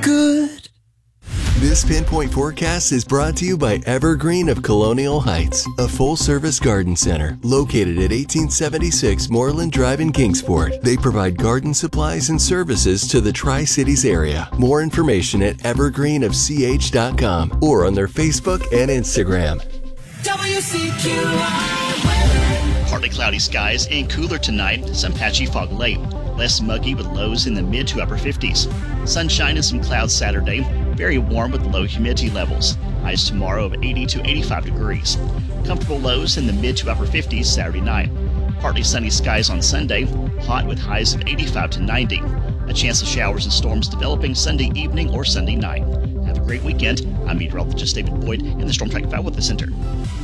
good. This Pinpoint Forecast is brought to you by Evergreen of Colonial Heights, a full-service garden center located at 1876 Moreland Drive in Kingsport. They provide garden supplies and services to the Tri-Cities area. More information at evergreenofch.com or on their Facebook and Instagram. WCQI weather. Partly cloudy skies and cooler tonight, some patchy fog late. Less muggy with lows in the mid to upper 50s. Sunshine and some clouds Saturday. Very warm with low humidity levels. Highs tomorrow of 80 to 85 degrees. Comfortable lows in the mid to upper 50s Saturday night. Partly sunny skies on Sunday. Hot with highs of 85 to 90. A chance of showers and storms developing Sunday evening or Sunday night. Have a great weekend. I'm meteorologist David Boyd in the Storm Track 5 Weather Center.